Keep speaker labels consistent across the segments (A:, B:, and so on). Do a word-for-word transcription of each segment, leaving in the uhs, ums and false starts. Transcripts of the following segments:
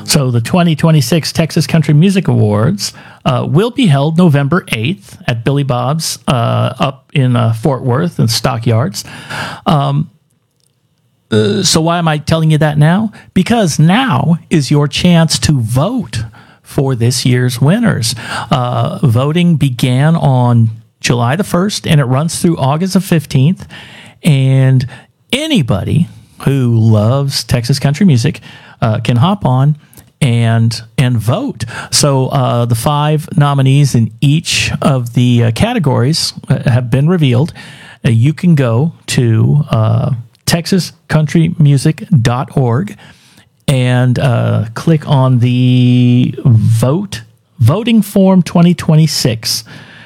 A: So the twenty twenty-six Texas Country Music Awards uh, will be held November eighth at Billy Bob's uh, up in uh, Fort Worth and Stockyards. Um, uh, so why am I telling you that now? Because now is your chance to vote for this year's winners. Uh, voting began on July the first, and it runs through August the fifteenth. And anybody who loves Texas country music uh, can hop on and and vote. So uh, the five nominees in each of the uh, categories uh, have been revealed. Uh, you can go to uh, texas country music dot org and uh, click on the vote voting form twenty twenty-six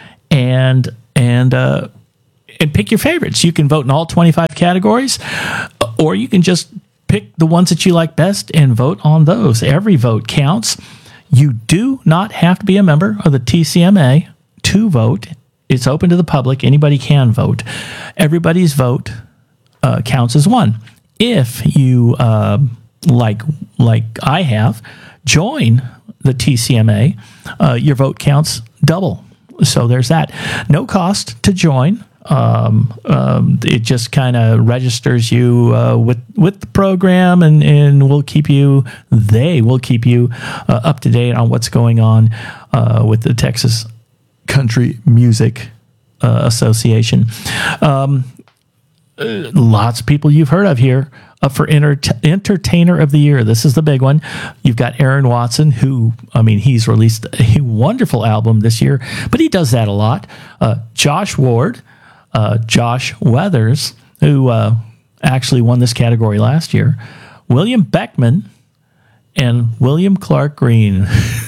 A: and and uh, and pick your favorites. You can vote in all twenty-five categories, or you can just pick the ones that you like best and vote on those. Every vote counts. You do not have to be a member of the T C M A to vote. It's open to the public. Anybody can vote. Everybody's vote uh, counts as one. If you, uh, like like I have, join the T C M A, uh, your vote counts double. So there's that. No cost to join. Um, um, it just kind of registers you uh, with with the program, and and we'll keep you. They will keep you uh, up to date on what's going on uh, with the Texas Country Music uh, Association. Um, uh, lots of people you've heard of here up for enter- Entertainer of the Year. This is the big one. You've got Aaron Watson, who, I mean, he's released a wonderful album this year, but he does that a lot. Uh, Josh Ward. Uh, Josh Weathers, who uh, actually won this category last year, William Beckman, and William Clark Green.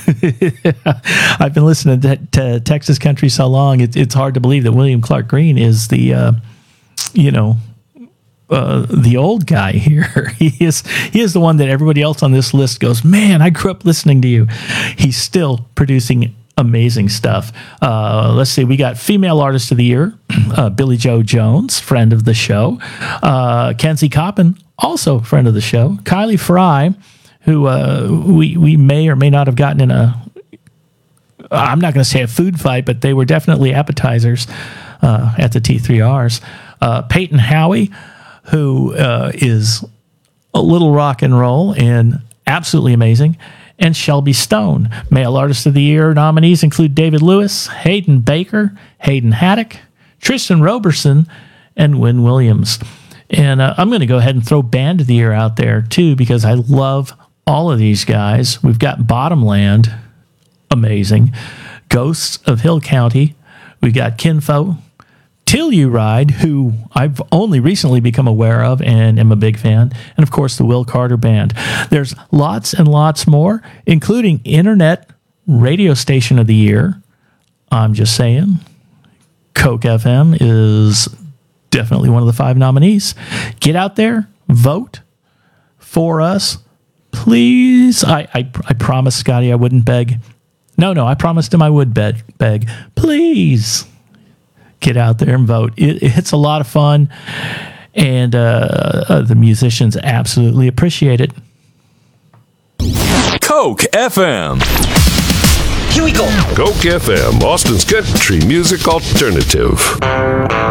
A: I've been listening to, to Texas Country so long, it, it's hard to believe that William Clark Green is the, uh, you know, uh, the old guy here. He is he is the one that everybody else on this list goes, man, I grew up listening to you. He's still producing amazing stuff. Uh, let's see. We got Female Artist of the Year, uh, Billy Joe Jones, friend of the show. Uh, Kenzie Coppin, also friend of the show. Kylie Fry, who uh, we we may or may not have gotten in a, I'm not going to say a food fight, but they were definitely appetizers uh, at the T three R's. Uh, Peyton Howie, who uh, is a little rock and roll and absolutely amazing. And Shelby Stone. Male Artist of the Year nominees include David Lewis, Hayden Baker, Hayden Haddock, Tristan Roberson, and Wynn Williams. And uh, I'm going to go ahead and throw Band of the Year out there, too, because I love all of these guys. We've got Bottomland, amazing. Ghosts of Hill County. We got Kinfo. Telluride, who I've only recently become aware of and am a big fan, and of course the Will Carter Band. There's lots and lots more, including Internet Radio Station of the Year. I'm just saying, Coke F M is definitely one of the five nominees. Get out there, vote for us, please. I I, I promised Scotty I wouldn't beg. No, no, I promised him I would beg. beg. Please. Get out there and vote. It, it's a lot of fun, and uh, uh, the musicians absolutely appreciate it.
B: Coke F M.
C: Here we go.
D: Coke F M, Austin's country music alternative.